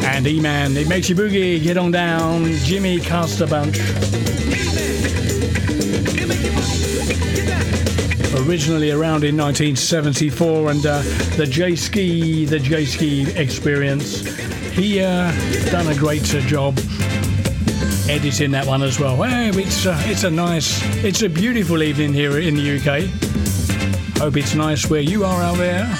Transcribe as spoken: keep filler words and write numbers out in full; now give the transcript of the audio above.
And E-Man, It Makes You Boogie, Get On Down, Jimmy Castor Bunch. Originally around in nineteen seventy-four, and uh, the J-Ski, the J-Ski Experience. He uh, done a great uh, job editing that one as well. Hey, it's uh, it's a nice, it's a beautiful evening here in the U K. Hope it's nice where you are out there.